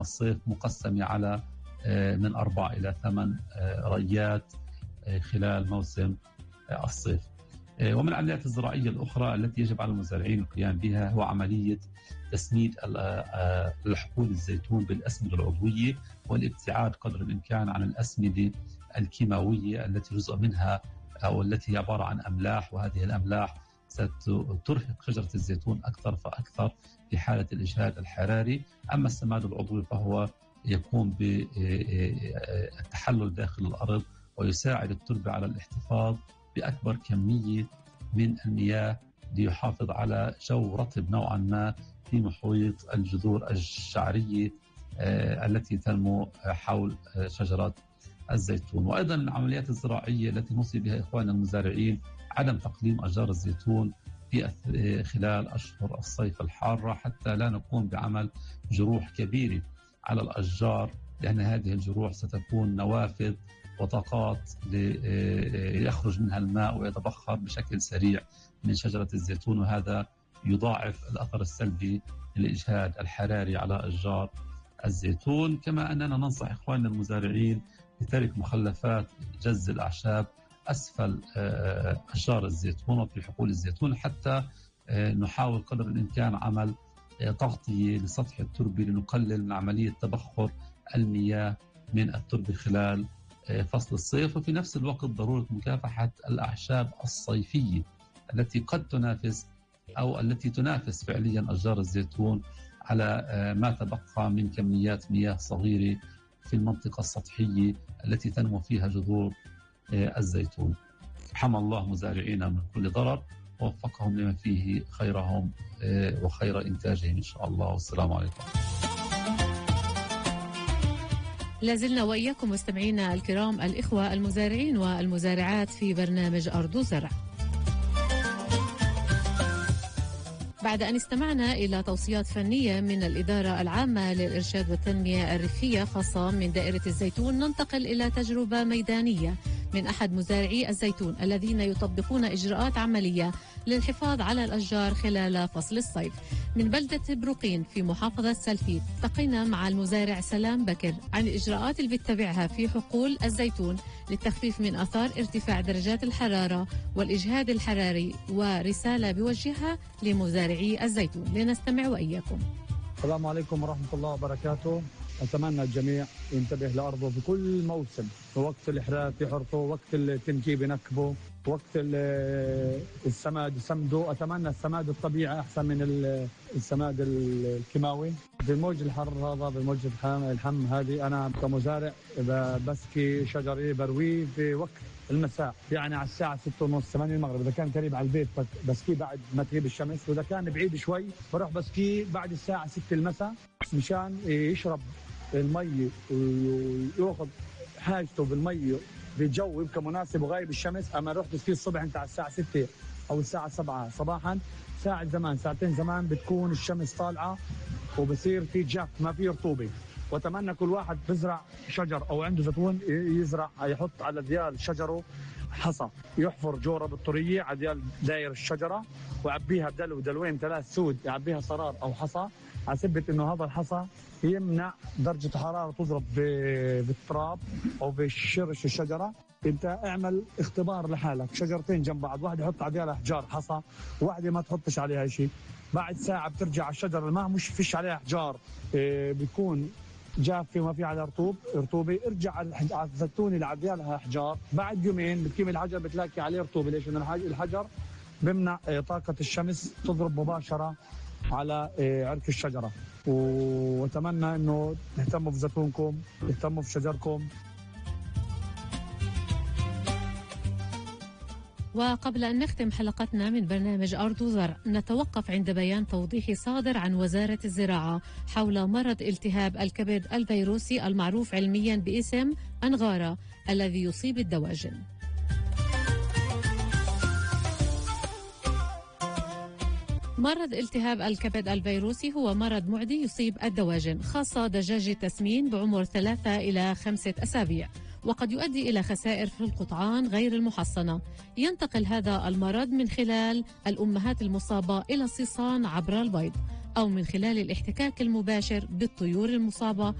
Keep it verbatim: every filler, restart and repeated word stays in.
الصيف مقسمة على من أربع إلى ثمان ريات خلال موسم الصيف. ومن العمليات الزراعية الأخرى التي يجب على المزارعين القيام بها هو عملية تسميد الحقول الزيتون بالأسمدة العضوية والابتعاد قدر الإمكان عن الأسمدة الكيماوية التي جزء منها أو التي هي عبارة عن أملاح، وهذه الأملاح سترهق شجرة الزيتون أكثر فأكثر في حالة الإجهاد الحراري. أما السماد العضوي فهو يقوم بالتحلل داخل الأرض ويساعد التربة على الاحتفاظ بأكبر كمية من المياه ليحافظ على جو رطب نوعا ما في محيط الجذور الشعرية التي تنمو حول شجرة الزيتون. وأيضا من العمليات الزراعية التي نوصي بها إخواننا المزارعين عدم تقليم أشجار الزيتون في خلال أشهر الصيف الحارة حتى لا نقوم بعمل جروح كبيرة على الأشجار، لأن هذه الجروح ستكون نوافذ وطاقات يخرج منها الماء ويتبخر بشكل سريع من شجرة الزيتون، وهذا يضاعف الأثر السلبي للإجهاد الحراري على أشجار الزيتون. كما أننا ننصح إخواننا المزارعين بترك مخلفات جز الأعشاب أسفل أشجار الزيتون وفي حقول الزيتون حتى نحاول قدر الإمكان عمل تغطية لسطح التربة لنقلل من عملية تبخر المياه من التربة خلال فصل الصيف. وفي نفس الوقت ضرورة مكافحة الأعشاب الصيفية التي قد تنافس أو التي تنافس فعليا أشجار الزيتون على ما تبقى من كميات مياه صغيرة في المنطقة السطحية التي تنمو فيها جذور الزيتون. حمى الله مزارعينا من كل ضرر ووفقهم لما فيه خيرهم وخير إنتاجهم إن شاء الله. والسلام عليكم. لازلنا وإياكم مستمعينا الكرام الإخوة المزارعين والمزارعات في برنامج أرض وزرع. بعد أن استمعنا إلى توصيات فنية من الإدارة العامة للإرشاد والتنمية الريفية خاصة من دائرة الزيتون، ننتقل إلى تجربة ميدانية من أحد مزارعي الزيتون الذين يطبقون إجراءات عملية للحفاظ على الأشجار خلال فصل الصيف. من بلدة بروقين في محافظة سلفيت التقينا مع المزارع سلام بكر عن الإجراءات اللي بيتبعها في حقول الزيتون للتخفيف من آثار ارتفاع درجات الحرارة والإجهاد الحراري، ورسالة بوجهها لمزارعي الزيتون. لنستمع وإياكم. السلام عليكم ورحمة الله وبركاته. أتمنى الجميع ينتبه لأرضه في كل موسم، في وقت الإحراث يحرثه، وقت التنكيب ينكبه، وقت السماد يسمده. أتمنى السماد الطبيعي أحسن من السماد الكيماوي. بالموج الحر هذا، بالموج الحم هذه، أنا كمزارع بسكي شجري برويه في وقت المساء، يعني على الساعة ستة ونص ثمانية المغرب. إذا كان قريب على البيت بسكيه بعد ما تغيب الشمس، وإذا كان بعيد شوي بروح بسكيه بعد الساعة ستة المساء مشان يشرب المي ويأخذ حاجته بالمي بجو يبقى مناسب وغايب الشمس. أما رحت تسكيه الصبح أنت على الساعة ستة أو الساعة سبعة صباحا، ساعة زمان ساعتين زمان بتكون الشمس طالعة وبصير في جاف ما في رطوبة. وأتمنى كل واحد بزرع شجر أو عنده زيتون يزرع يحط على ذيال شجره حصى، يحفر جورة بالطرية على ذيال داير الشجرة ويعبيها بدلو دلوين ثلاث سود، يعبيها صرار أو حصى على سبة إنه هذا الحصى يمنع درجة الحرارة تضرب بالتراب أو بشرش الشجرة. أنت اعمل اختبار لحالك، شجرتين جنب بعض، واحدة يحط عليها أحجار حصى وواحدة ما تحطش عليها شيء. بعد ساعة بترجع الشجرة ما مش فيش عليها أحجار، اه بيكون جافة وما في عليها رطوب رطوبة، ارجع على الزيتون اللي عليها لها أحجار. بعد يومين بتكيم الحجر بتلاقي عليه رطوبة. ليش؟ لأن الحجر بمنع طاقة الشمس تضرب مباشرة على عرق الشجرة. وأتمنى أنه تهتموا بزيتونكم، تهتموا بشجركم. وقبل أن نختم حلقتنا من برنامج أرض وزرع، نتوقف عند بيان توضيحي صادر عن وزارة الزراعة حول مرض التهاب الكبد الفيروسي المعروف علميا باسم أنغارا الذي يصيب الدواجن. مرض التهاب الكبد الفيروسي هو مرض معدي يصيب الدواجن، خاصة دجاج التسمين بعمر ثلاثة إلى خمسة أسابيع، وقد يؤدي إلى خسائر في القطعان غير المحصنة. ينتقل هذا المرض من خلال الأمهات المصابة إلى الصيصان عبر البيض. أو من خلال الاحتكاك المباشر بالطيور المصابة